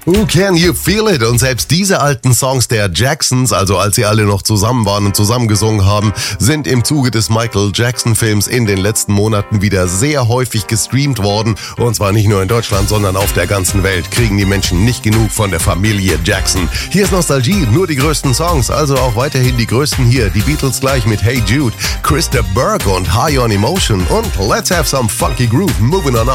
Who Can You Feel It? Und selbst diese alten Songs der Jacksons, also als sie alle noch zusammen waren und zusammengesungen haben, sind im Zuge des Michael Jackson Films in den letzten Monaten wieder sehr häufig gestreamt worden. Und zwar nicht nur in Deutschland, sondern auf der ganzen Welt kriegen die Menschen nicht genug von der Familie Jackson. Hier ist Nostalgie, nur die größten Songs, also auch weiterhin die größten hier. Die Beatles gleich mit Hey Jude, Krista Burke und High on Emotion und Let's Have Some Funky Groove Moving On Up.